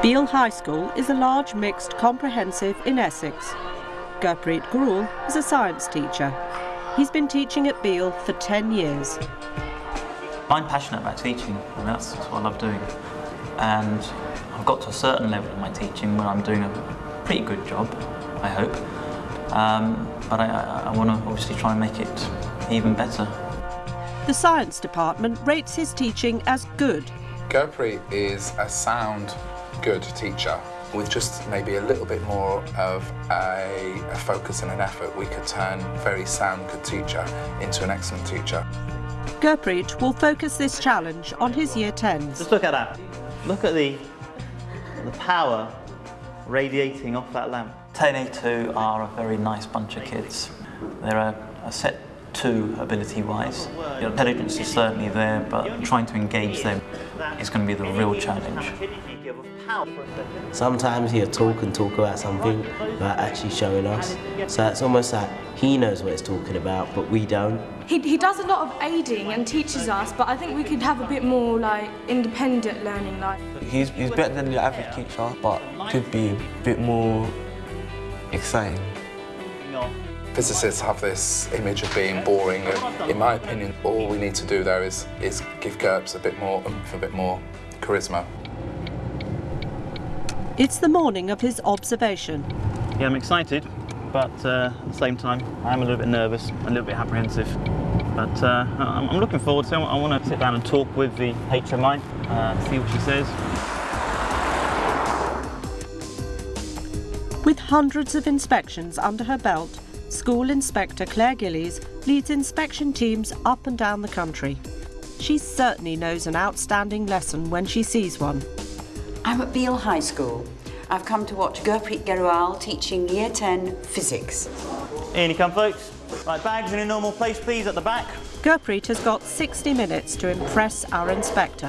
Beal High School is a large mixed comprehensive in Essex. Gurpreet Grul is a science teacher. He's been teaching at Beal for 10 years. I'm passionate about teaching, and that's what I love doing. And I've got to a certain level of my teaching where I'm doing a pretty good job, I hope. But I want to obviously try and make it even better. The science department rates his teaching as good. Gurpreet is a sound, good teacher. With just maybe a little bit more of a focus and an effort, we could turn a very sound, good teacher into an excellent teacher. Gurpreet will focus this challenge on his Year 10s. Just look at that. Look at the power radiating off that lamp. 10A2 are a very nice bunch of kids. They're a set 2 ability-wise. The intelligence is certainly there, but trying to engage them is going to be the real challenge. Sometimes he'll talk about something without actually showing us. So it's almost like he knows what he's talking about, but we don't. He does a lot of aiding and teaches us, but I think we could have a bit more like independent learning. He's better than the average teacher, but could be a bit more exciting. Physicists have this image of being boring, and in my opinion, all we need to do there is give GURPS a bit more oomph, a bit more charisma. It's the morning of his observation. Yeah, I'm excited, but at the same time, I'm a little bit nervous, a little bit apprehensive. But I'm looking forward to it. I want to sit down and talk with the HMI, see what she says. With hundreds of inspections under her belt, School Inspector Claire Gillies leads inspection teams up and down the country. She certainly knows an outstanding lesson when she sees one. I'm at Beal High School. I've come to watch Gurpreet Grul teaching Year 10 physics. In you come, folks. Right, bags in a normal place, please, at the back. Gurpreet has got 60 minutes to impress our inspector.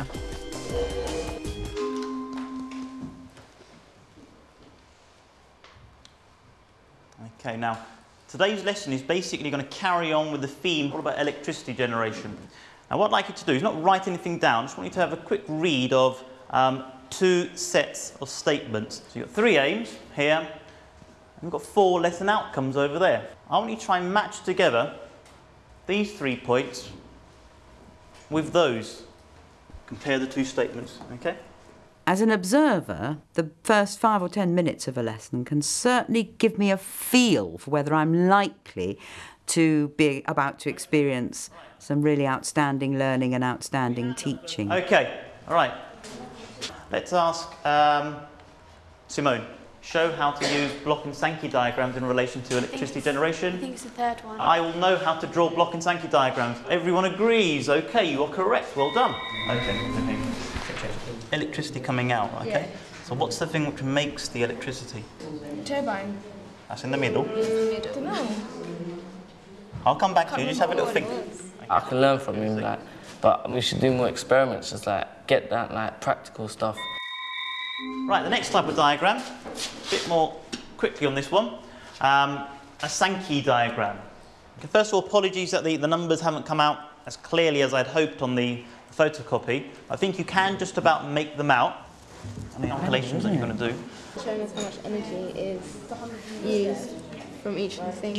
Okay, now, today's lesson is basically going to carry on with the theme all about electricity generation. Now, what I'd like you to do is not write anything down, I just want you to have a quick read of 2 sets of statements. So you've got 3 aims here, and we've got 4 lesson outcomes over there. I want you to try and match together these 3 points with those. Compare the 2 statements, okay? As an observer, the first 5 or 10 minutes of a lesson can certainly give me a feel for whether I'm likely to be about to experience some really outstanding learning and outstanding teaching. Okay, all right. Let's ask Simone, show how to use block and Sankey diagrams in relation to electricity generation. I think it's the 3rd one. I will know how to draw block and Sankey diagrams. Everyone agrees. Okay, you are correct. Well done. Okay. Electricity coming out, okay? Yeah. So what's the thing which makes the electricity? Turbine. That's in the middle. I don't know. I'll come back to you. Just have a little think. I can learn from him, like, but we should do more experiments, just like get that like practical stuff. Right, the next type of diagram, a bit more quickly on this one, a Sankey diagram. Okay, first of all, apologies that the numbers haven't come out as clearly as I'd hoped on the photocopy. I think you can just about make them out, the calculations that you're going to do. Showing us how much energy is used from each of the things.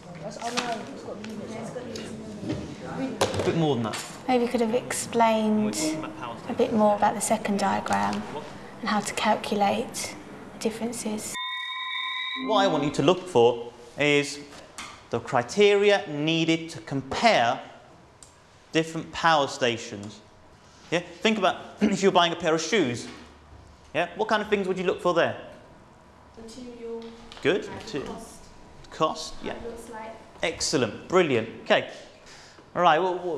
A bit more than that. Maybe you could have explained a bit more about the second diagram and how to calculate the differences. What I want you to look for is the criteria needed to compare different power stations. Yeah? Think about if you're buying a pair of shoes. Yeah? What kind of things would you look for there? Material. Good. Cost. Yeah. Excellent. Brilliant. Okay. All right. Well,